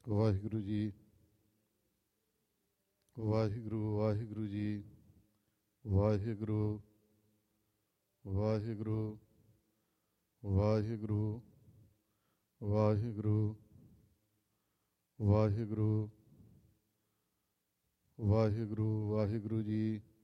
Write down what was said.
Waheguru ji. Waheguru Waheguru ji. Waheguru Waheguru Waheguru Waheguru Waheguru Waheguru Waheguru ji.